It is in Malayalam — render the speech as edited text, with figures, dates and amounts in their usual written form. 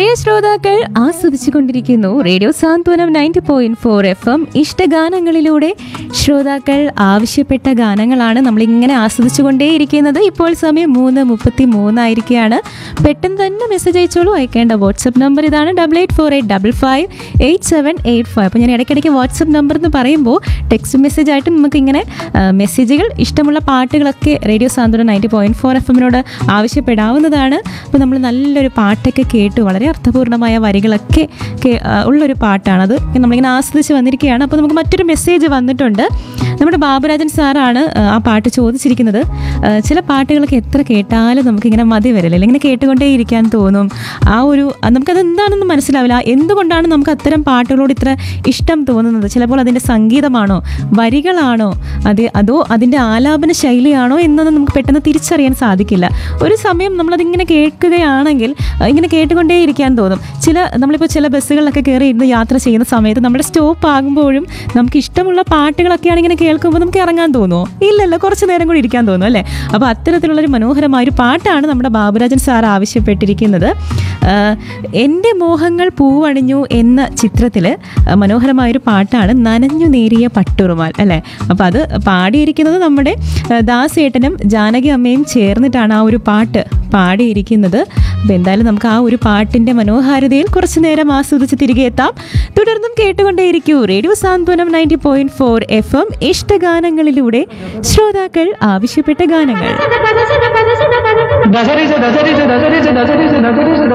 പ്രിയ ശ്രോതാക്കൾ ആസ്വദിച്ചുകൊണ്ടിരിക്കുന്നു റേഡിയോ സാന്ത്വനം 90.4 FM ഇഷ്ടഗാനങ്ങളിലൂടെ ശ്രോതാക്കൾ ആവശ്യപ്പെട്ട ഗാനങ്ങളാണ് നമ്മളിങ്ങനെ ആസ്വദിച്ചുകൊണ്ടേയിരിക്കുന്നത്. ഇപ്പോൾ സമയം 3:33 ആയിരിക്കുകയാണ്. പെട്ടെന്ന് തന്നെ മെസ്സേജ് അയച്ചോളൂ. അയക്കേണ്ട വാട്സപ്പ് നമ്പർ ഇതാണ് 8848558785. അപ്പോൾ ഞാൻ ഇടയ്ക്കിടയ്ക്ക് വാട്സപ്പ് നമ്പർ എന്ന് പറയുമ്പോൾ ടെക്സ്റ്റ് മെസ്സേജ് ആയിട്ട് നമുക്കിങ്ങനെ മെസ്സേജുകൾ ഇഷ്ടമുള്ള പാട്ടുകളൊക്കെ റേഡിയോ സാന്ത്വനം 90.4 FM ആവശ്യപ്പെടാവുന്നതാണ്. അപ്പോൾ നമ്മൾ നല്ലൊരു പാട്ടൊക്കെ കേട്ടു, വളരെ അർത്ഥപൂർണ്ണമായ വരികളൊക്കെ ഉള്ളൊരു പാട്ടാണത്. നമ്മളിങ്ങനെ ആസ്വദിച്ച് വന്നിരിക്കുകയാണ്. അപ്പോൾ നമുക്ക് മറ്റൊരു മെസ്സേജ് വന്നിട്ടുണ്ട്. നമ്മുടെ ബാബുരാജൻ സാറാണ് ആ പാട്ട് ചോദിച്ചിരിക്കുന്നത്. ചില പാട്ടുകളൊക്കെ എത്ര കേട്ടാലും നമുക്കിങ്ങനെ മതി വരില്ല, ഇങ്ങനെ കേട്ടുകൊണ്ടേ ഇരിക്കാൻ തോന്നും. നമുക്കത് എന്താണെന്ന് മനസ്സിലാവില്ല. എന്തുകൊണ്ടാണ് നമുക്ക് അത്തരം പാട്ടുകളോട് ഇത്ര ഇഷ്ടം തോന്നുന്നത്? ചിലപ്പോൾ അതിൻ്റെ സംഗീതമാണോ, വരികളാണോ, അതോ അതിൻ്റെ ആലാപന ശൈലിയാണോ എന്നൊന്നും നമുക്ക് പെട്ടെന്ന് തിരിച്ചറിയാൻ സാധിക്കില്ല. ഒരു സമയം നമ്മളതിങ്ങനെ കേൾക്കുകയാണെങ്കിൽ ഇങ്ങനെ കേട്ടുകൊണ്ടേ ഇരിക്കാൻ തോന്നും. നമ്മളിപ്പോൾ ചില ബസ്സുകളിലൊക്കെ കയറി ഇരുന്ന് യാത്ര ചെയ്യുന്ന സമയത്ത് നമ്മുടെ സ്റ്റോപ്പ് ആകുമ്പോഴും നമുക്ക് ഇഷ്ടമുള്ള പാട്ടുകളൊക്കെയാണ് ഇങ്ങനെ കേൾക്കുമ്പോൾ നമുക്ക് ഇറങ്ങാൻ തോന്നുമോ? ഇല്ലല്ലോ, കുറച്ച് നേരം കൂടി ഇരിക്കാൻ തോന്നും അല്ലേ? അപ്പോൾ അത്തരത്തിലുള്ളൊരു മനോഹരമായൊരു പാട്ടാണ് നമ്മുടെ ബാബുരാജൻ സാർ ആവശ്യപ്പെട്ടിരിക്കുന്നത്. എൻ്റെ മോഹങ്ങൾ പൂവണിഞ്ഞു എന്ന ചിത്രത്തിൽ മനോഹരമായൊരു പാട്ടാണ് നനഞ്ഞു നേരിയ പട്ടുറുമാൽ അല്ലേ? അപ്പോൾ അത് പാടിയിരിക്കുന്നത് നമ്മുടെ ദാസേട്ടനും ജാനകി അമ്മയും ചേർന്നിട്ടാണ് ആ ഒരു പാട്ട് പാടിയിരിക്കുന്നത്. അപ്പോൾ എന്തായാലും നമുക്ക് ആ ഒരു പാട്ടിൻ്റെ മനോഹാരിതയിൽ കുറച്ചു നേരം ആസ്വദിച്ച് തിരികെ എത്താം. തുടർന്നും കേട്ടുകൊണ്ടേയിരിക്കൂ റേഡിയോ സാന്ത്വനം 90.4 FM ഇഷ്ടഗാനങ്ങളിലൂടെ ശ്രോതാക്കൾ ആവശ്യപ്പെട്ട ഗാനങ്ങൾ.